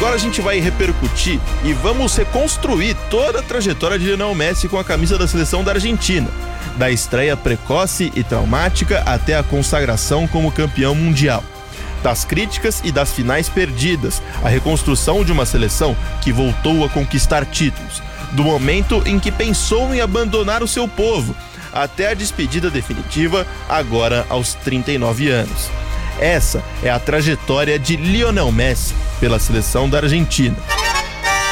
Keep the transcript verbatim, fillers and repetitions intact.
Agora a gente vai repercutir e vamos reconstruir toda a trajetória de Lionel Messi com a camisa da seleção da Argentina, da estreia precoce e traumática até a consagração como campeão mundial. Das críticas e das finais perdidas, a reconstrução de uma seleção que voltou a conquistar títulos, do momento em que pensou em abandonar o seu povo, até a despedida definitiva, agora aos trinta e nove anos. Essa é a trajetória de Lionel Messi pela seleção da Argentina.